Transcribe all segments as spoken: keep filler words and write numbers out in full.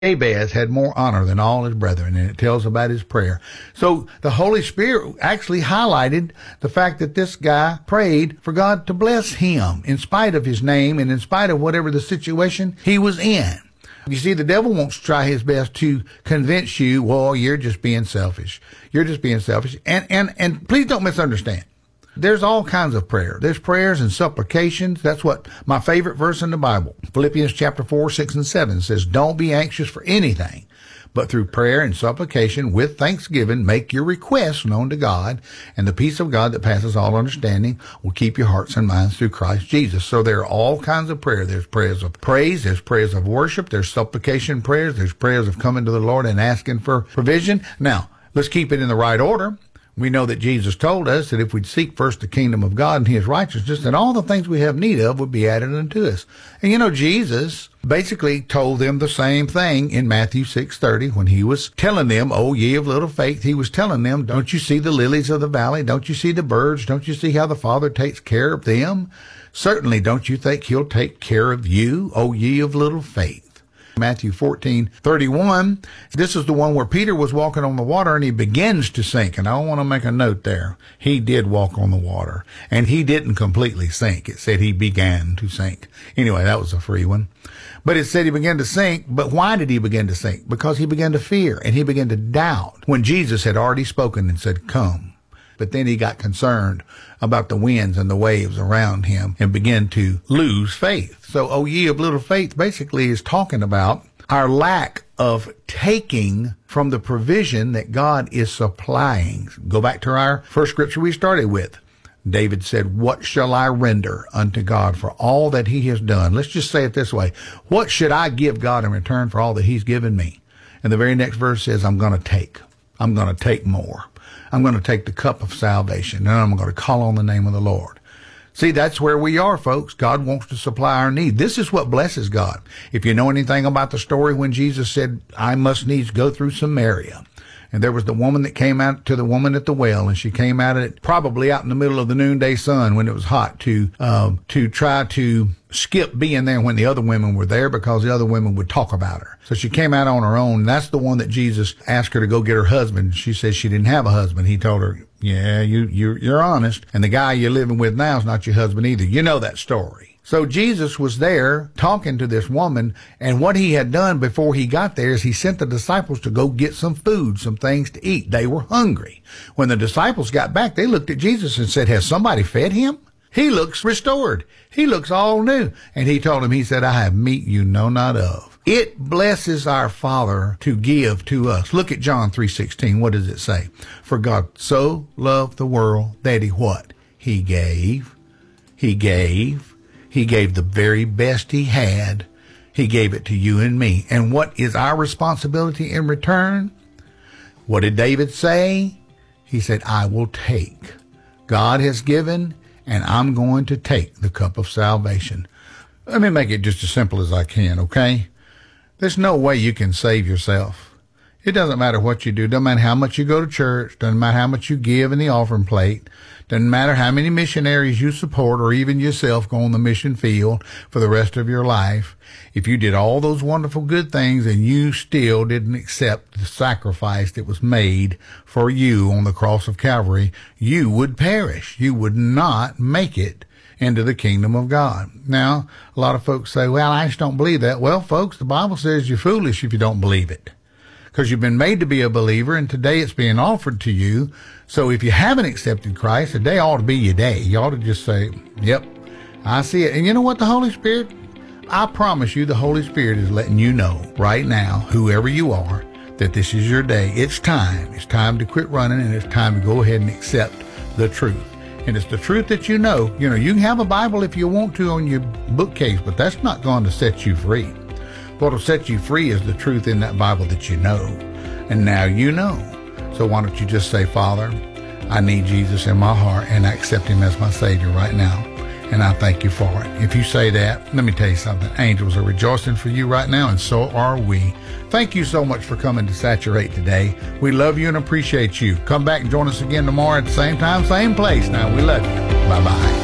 Jabez had more honor than all his brethren, and it tells about his prayer. So the Holy Spirit actually highlighted the fact that this guy prayed for God to bless him in spite of his name and in spite of whatever the situation he was in. You see, the devil wants to try his best to convince you, well, you're just being selfish. You're just being selfish. And, and, and please don't misunderstand. There's all kinds of prayer. There's prayers and supplications. That's what my favorite verse in the Bible, Philippians chapter four, six, and seven says, don't be anxious for anything, but through prayer and supplication with thanksgiving, make your requests known to God, and the peace of God that passes all understanding will keep your hearts and minds through Christ Jesus. So there are all kinds of prayer. There's prayers of praise. There's prayers of worship. There's supplication prayers. There's prayers of coming to the Lord and asking for provision. Now, let's keep it in the right order. We know that Jesus told us that if we'd seek first the kingdom of God and his righteousness, then all the things we have need of would be added unto us. And you know, Jesus basically told them the same thing in Matthew six thirty when he was telling them, oh, ye of little faith. He was telling them, don't you see the lilies of the valley? Don't you see the birds? Don't you see how the Father takes care of them? Certainly, don't you think he'll take care of you, O ye of little faith? Matthew fourteen thirty-one, this is the one where Peter was walking on the water and he begins to sink. And I want to make a note there. He did walk on the water and he didn't completely sink. It said he began to sink. Anyway, that was a free one. But it said he began to sink. But why did he begin to sink? Because he began to fear and he began to doubt when Jesus had already spoken and said, come. But then he got concerned about the winds and the waves around him and began to lose faith. So, O ye of little faith basically is talking about our lack of taking from the provision that God is supplying. Go back to our first scripture we started with. David said, what shall I render unto God for all that he has done? Let's just say it this way. What should I give God in return for all that he's given me? And the very next verse says, I'm going to take. I'm going to take more. I'm going to take the cup of salvation, and I'm going to call on the name of the Lord. See, that's where we are, folks. God wants to supply our need. This is what blesses God. If you know anything about the story when Jesus said, I must needs go through Samaria, and there was the woman that came out to the woman at the well, and she came out at it probably out in the middle of the noonday sun when it was hot to uh, to try to skip being there when the other women were there because the other women would talk about her. So she came out on her own. And that's the one that Jesus asked her to go get her husband. She said she didn't have a husband. He told her, yeah, you, you, you're honest. And the guy you're living with now is not your husband either. You know that story. So Jesus was there talking to this woman, and what he had done before he got there is he sent the disciples to go get some food, some things to eat. They were hungry. When the disciples got back, they looked at Jesus and said, has somebody fed him? He looks restored. He looks all new. And he told him, he said, I have meat you know not of. It blesses our Father to give to us. Look at John three sixteen. What does it say? For God so loved the world that he what? He gave. He gave. He gave the very best he had. He gave it to you and me. And what is our responsibility in return? What did David say? He said, I will take. God has given, and I'm going to take the cup of salvation. Let me make it just as simple as I can, okay? There's no way you can save yourself. It doesn't matter what you do. Doesn't matter how much you go to church. Doesn't matter how much you give in the offering plate. Doesn't matter how many missionaries you support or even yourself go on the mission field for the rest of your life. If you did all those wonderful good things and you still didn't accept the sacrifice that was made for you on the cross of Calvary, you would perish. You would not make it into the kingdom of God. Now, a lot of folks say, well, I just don't believe that. Well, folks, the Bible says you're foolish if you don't believe it, because you've been made to be a believer, and today it's being offered to you. So if you haven't accepted Christ, today ought to be your day. You ought to just say, yep, I see it. And you know what, the Holy Spirit, I promise you the Holy Spirit is letting you know right now, whoever you are, that this is your day. It's time. It's time to quit running, and it's time to go ahead and accept the truth. And it's the truth that you know. You know, you can have a Bible if you want to on your bookcase, but that's not going to set you free. What will set you free is the truth in that Bible that you know. And now you know. So why don't you just say, Father, I need Jesus in my heart, and I accept him as my Savior right now. And I thank you for it. If you say that, let me tell you something. Angels are rejoicing for you right now, and so are we. Thank you so much for coming to Saturate today. We love you and appreciate you. Come back and join us again tomorrow at the same time, same place. Now, we love you. Bye-bye.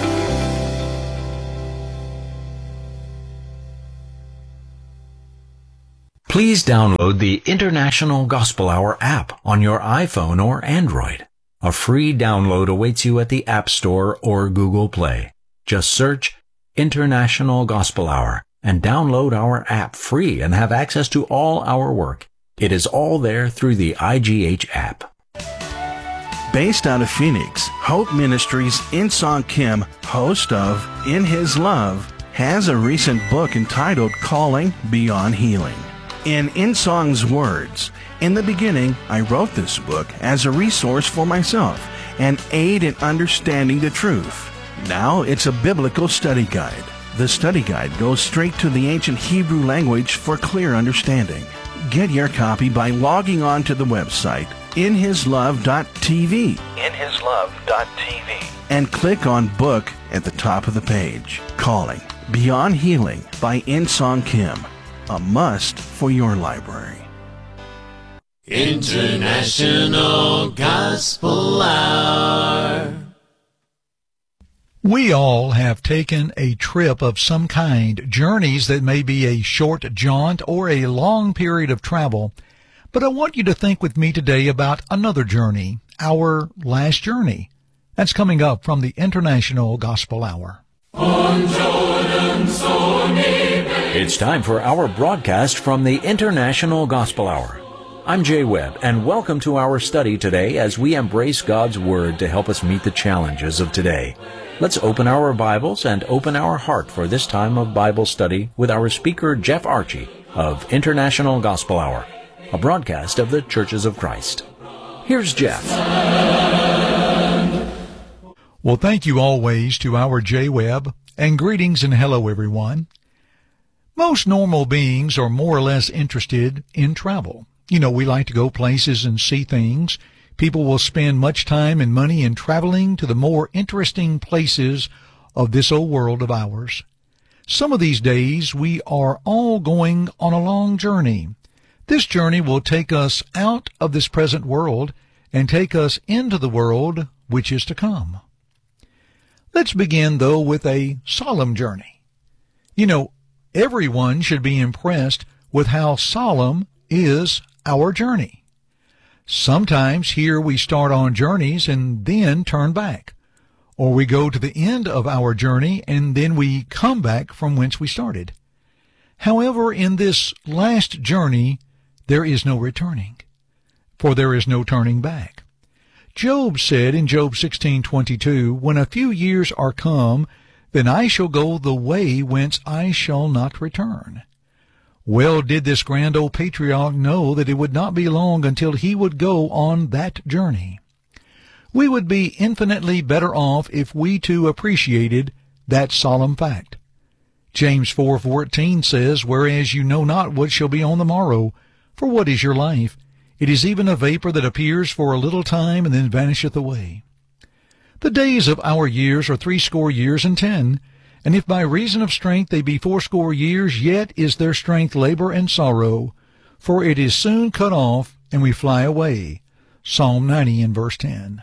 Please download the International Gospel Hour app on your iPhone or Android. A free download awaits you at the App Store or Google Play. Just search International Gospel Hour and download our app free and have access to all our work. It is all there through the I G H app. Based out of Phoenix, Hope Ministries' In-Song Kim, host of In His Love, has a recent book entitled Calling Beyond Healing. In In-Song's words, "In the beginning, I wrote this book as a resource for myself, an aid in understanding the truth. Now it's a biblical study guide. The study guide goes straight to the ancient Hebrew language for clear understanding. Get your copy by logging on to the website in his love dot t v in his love dot t v and click on Book at the top of the page. Calling Beyond Healing by In-Song Kim. A must for your library. International Gospel Hour. We all have taken a trip of some kind, journeys that may be a short jaunt or a long period of travel. But I want you to think with me today about another journey, our last journey. That's coming up from the International Gospel Hour. On Jordan, so near. It's time for our broadcast from the International Gospel Hour. I'm Jay Webb, and welcome to our study today as we embrace God's Word to help us meet the challenges of today. Let's open our Bibles and open our heart for this time of Bible study with our speaker, Jeff Archie, of International Gospel Hour, a broadcast of the Churches of Christ. Here's Jeff. Well, thank you always to our Jay Webb, and greetings and hello, everyone. Most normal beings are more or less interested in travel. You know, we like to go places and see things. People will spend much time and money in traveling to the more interesting places of this old world of ours. Some of these days, we are all going on a long journey. This journey will take us out of this present world and take us into the world which is to come. Let's begin, though, with a solemn journey. You know, everyone should be impressed with how solemn is our journey. Sometimes here we start on journeys and then turn back, or we go to the end of our journey and then we come back from whence we started. However, in this last journey, there is no returning, for there is no turning back. Job said in Job sixteen twenty-two, "When a few years are come, then I shall go the way whence I shall not return." Well did this grand old patriarch know that it would not be long until he would go on that journey. We would be infinitely better off if we too appreciated that solemn fact. James four fourteen says, "Whereas you know not what shall be on the morrow, for what is your life? It is even a vapor that appears for a little time and then vanisheth away." The days of our years are threescore years and ten, and if by reason of strength they be fourscore years, yet is their strength labor and sorrow, for it is soon cut off, and we fly away. Psalm ninety and verse ten.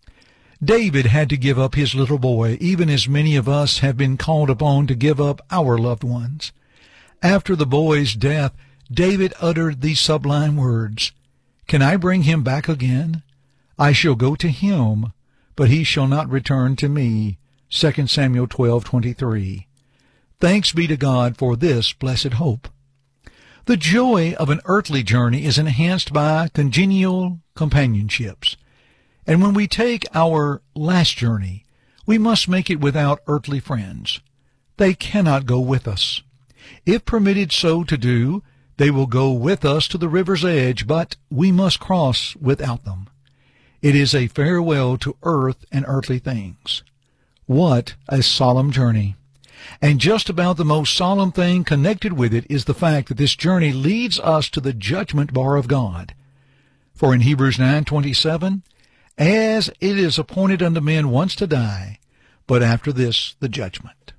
David had to give up his little boy, even as many of us have been called upon to give up our loved ones. After the boy's death, David uttered these sublime words, "Can I bring him back again? I shall go to him, but he shall not return to me." Second Samuel twelve twenty-three. Thanks be to God for this blessed hope. The joy of an earthly journey is enhanced by congenial companionships. And when we take our last journey, we must make it without earthly friends. They cannot go with us. If permitted so to do, they will go with us to the river's edge, but we must cross without them. It is a farewell to earth and earthly things. What a solemn journey. And just about the most solemn thing connected with it is the fact that this journey leads us to the judgment bar of God. For in Hebrews nine twenty-seven, "As it is appointed unto men once to die, but after this the judgment."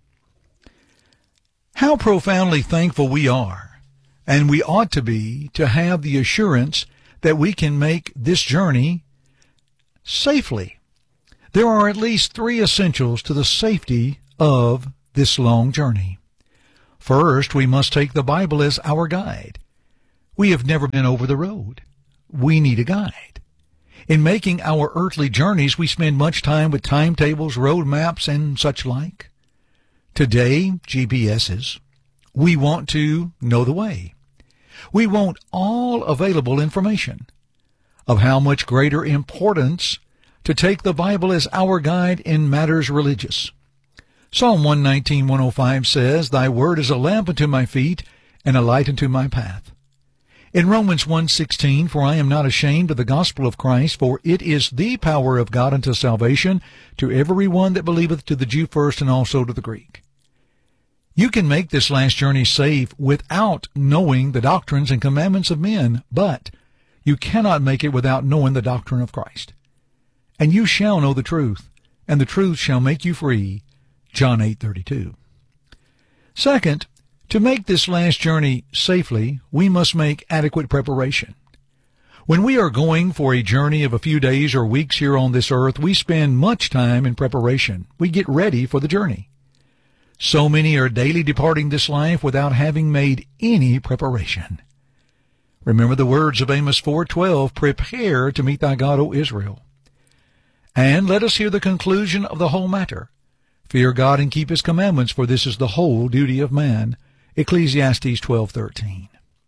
How profoundly thankful we are, and we ought to be, to have the assurance that we can make this journey safely. There are at least three essentials to the safety of this long journey. First, we must take the Bible as our guide. We have never been over the road. We need a guide. In making our earthly journeys, we spend much time with timetables, road maps, and such like. Today, G P S's. We want to know the way. We want all available information. Of how much greater importance to take the Bible as our guide in matters religious. Psalm one nineteen, one oh five says, Thy word is a lamp unto my feet, and a light unto my path. In Romans one sixteen, For I am not ashamed of the gospel of Christ, for it is the power of God unto salvation to every one that believeth, to the Jew first, and also to the Greek. You can make this last journey safe without knowing the doctrines and commandments of men, but you cannot make it without knowing the doctrine of Christ. And you shall know the truth, and the truth shall make you free. John eight thirty-two. Second, to make this last journey safely, we must make adequate preparation. When we are going for a journey of a few days or weeks here on this earth, we spend much time in preparation. We get ready for the journey. So many are daily departing this life without having made any preparation. Remember the words of Amos four twelve, Prepare to meet thy God, O Israel. And let us hear the conclusion of the whole matter. Fear God and keep his commandments, for this is the whole duty of man. Ecclesiastes twelve thirteen.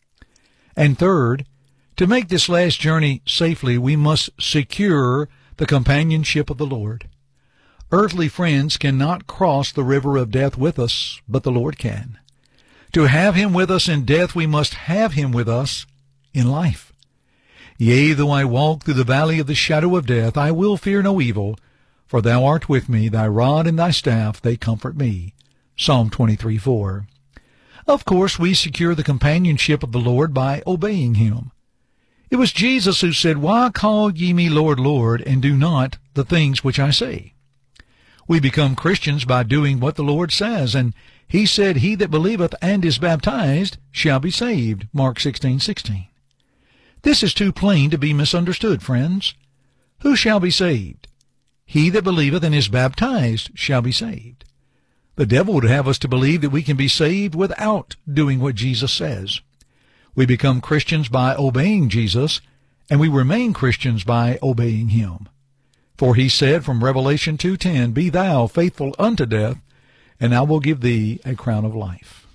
And third, to make this last journey safely, we must secure the companionship of the Lord. Earthly friends cannot cross the river of death with us, but the Lord can. To have him with us in death, we must have him with us in life. Yea, though I walk through the valley of the shadow of death, I will fear no evil, for thou art with me, thy rod and thy staff, they comfort me. Psalm twenty-three four. Of course, we secure the companionship of the Lord by obeying him. It was Jesus who said, Why call ye me Lord, Lord, and do not the things which I say? We become Christians by doing what the Lord says, and he said, He that believeth and is baptized shall be saved. Mark sixteen sixteen. This is too plain to be misunderstood, friends. Who shall be saved? He that believeth and is baptized shall be saved. The devil would have us to believe that we can be saved without doing what Jesus says. We become Christians by obeying Jesus, and we remain Christians by obeying him. For he said from Revelation two ten, Be thou faithful unto death, and I will give thee a crown of life.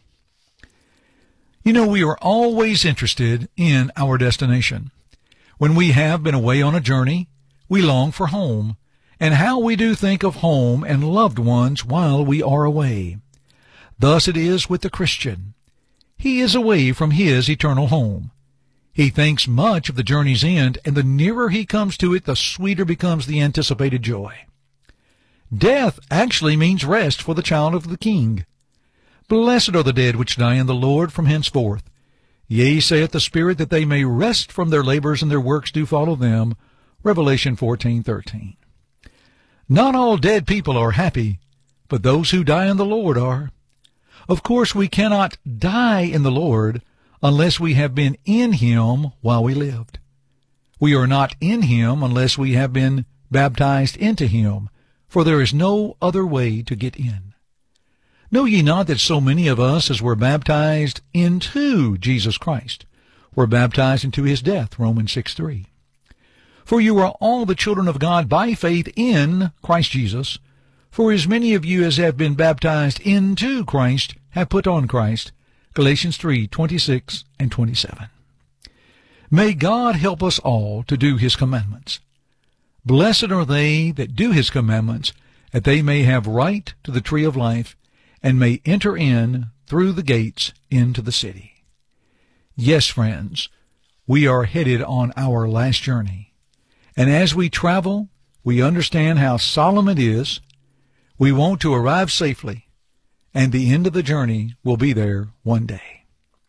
You know, we are always interested in our destination. When we have been away on a journey, we long for home, and how we do think of home and loved ones while we are away. Thus it is with the Christian. He is away from his eternal home. He thinks much of the journey's end, and the nearer he comes to it, the sweeter becomes the anticipated joy. Death actually means rest for the child of the King. Blessed are the dead which die in the Lord from henceforth. Yea, saith the Spirit, that they may rest from their labors, and their works do follow them. Revelation fourteen thirteen. Not all dead people are happy, but those who die in the Lord are. Of course, we cannot die in the Lord unless we have been in him while we lived. We are not in him unless we have been baptized into him, for there is no other way to get in. Know ye not that so many of us as were baptized into Jesus Christ were baptized into his death, Romans six three. For you are all the children of God by faith in Christ Jesus. For as many of you as have been baptized into Christ have put on Christ, Galatians three twenty-six and twenty-seven. May God help us all to do his commandments. Blessed are they that do his commandments, that they may have right to the tree of life, and may enter in through the gates into the city. Yes, friends, we are headed on our last journey. And as we travel, we understand how solemn it is. We want to arrive safely, and the end of the journey will be there one day.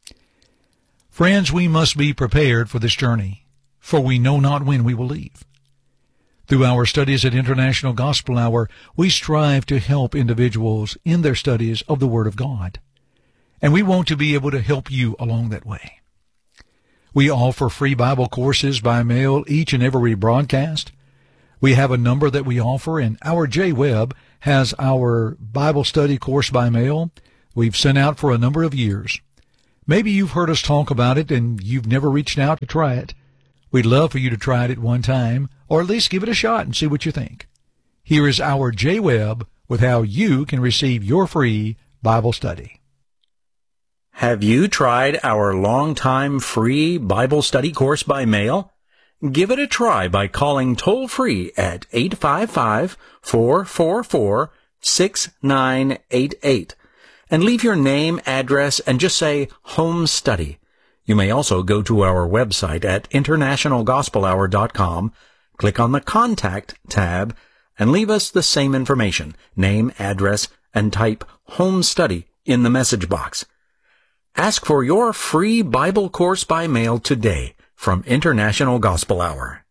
Friends, we must be prepared for this journey, for we know not when we will leave. Through our studies at International Gospel Hour, we strive to help individuals in their studies of the Word of God, and we want to be able to help you along that way. We offer free Bible courses by mail each and every broadcast. We have a number that we offer, and our J-Web has our Bible study course by mail. We've sent out for a number of years. Maybe you've heard us talk about it and you've never reached out to try it. We'd love for you to try it at one time, or at least give it a shot and see what you think. Here is our J. Webb with how you can receive your free Bible study. Have you tried our long-time free Bible study course by mail? Give it a try by calling toll-free at eight five five, four four four, six nine eight eight and leave your name, address, and just say Home Study. You may also go to our website at international gospel hour dot com, click on the Contact tab, and leave us the same information, name, address, and type Home Study in the message box. Ask for your free Bible course by mail today from International Gospel Hour.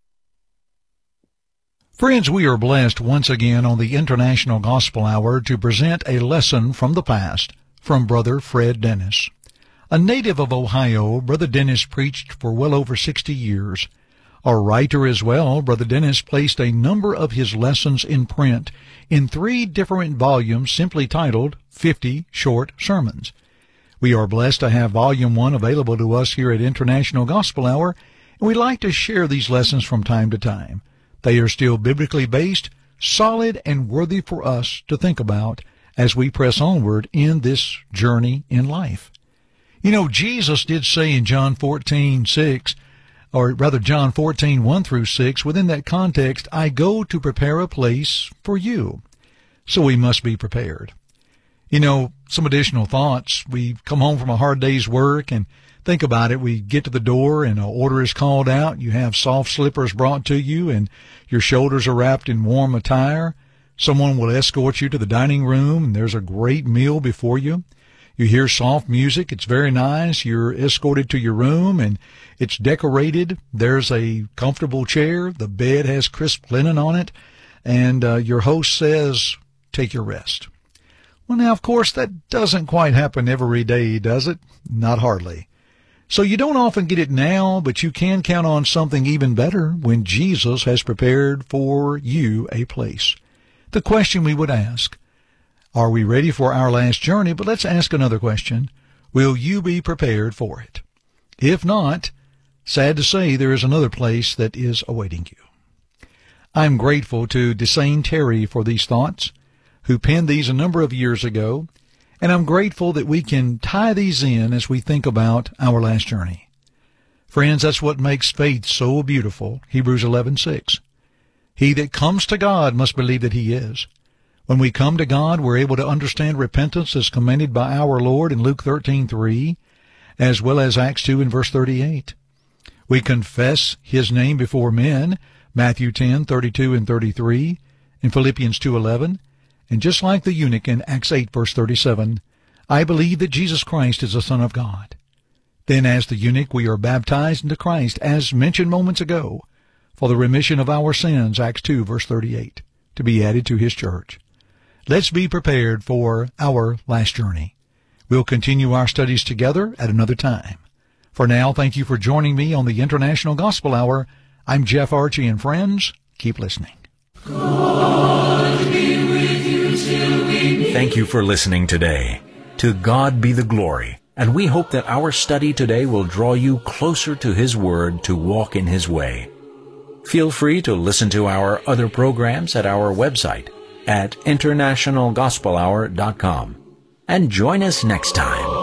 Friends, we are blessed once again on the International Gospel Hour to present a lesson from the past from Brother Fred Dennis. A native of Ohio, Brother Dennis preached for well over sixty years. A writer as well, Brother Dennis placed a number of his lessons in print in three different volumes simply titled fifty Short Sermons. We are blessed to have Volume one available to us here at International Gospel Hour, and we like to share these lessons from time to time. They are still biblically based, solid, and worthy for us to think about as we press onward in this journey in life. You know, Jesus did say in John fourteen six, or rather John fourteen one through six, within that context, I go to prepare a place for you. So we must be prepared. You know, some additional thoughts. We come home from a hard day's work and think about it. We get to the door and an order is called out. You have soft slippers brought to you and your shoulders are wrapped in warm attire. Someone will escort you to the dining room and there's a great meal before you. You hear soft music. It's very nice. You're escorted to your room and it's decorated. There's a comfortable chair. The bed has crisp linen on it. And uh, your host says, take your rest. Well, now, of course, that doesn't quite happen every day, does it? Not hardly. So you don't often get it now, but you can count on something even better when Jesus has prepared for you a place. The question we would ask, are we ready for our last journey? But let's ask another question. Will you be prepared for it? If not, sad to say, there is another place that is awaiting you. I'm grateful to Desane Terry for these thoughts, who penned these a number of years ago, and I'm grateful that we can tie these in as we think about our last journey. Friends, that's what makes faith so beautiful. Hebrews eleven six. He that comes to God must believe that he is. When we come to God, we're able to understand repentance as commanded by our Lord in Luke thirteen three, as well as Acts two and verse thirty-eight. We confess his name before men, Matthew ten thirty-two and thirty-three, and Philippians two eleven. And just like the eunuch in Acts eight, verse thirty-seven, I believe that Jesus Christ is the Son of God. Then as the eunuch, we are baptized into Christ, as mentioned moments ago, for the remission of our sins, Acts two, verse thirty-eight, to be added to his church. Let's be prepared for our last journey. We'll continue our studies together at another time. For now, thank you for joining me on the International Gospel Hour. I'm Jeff Archie, and friends, keep listening. God be with you till we meet. Thank you for listening today. To God be the glory, and we hope that our study today will draw you closer to His Word to walk in His way. Feel free to listen to our other programs at our website at international gospel hour dot com. And join us next time.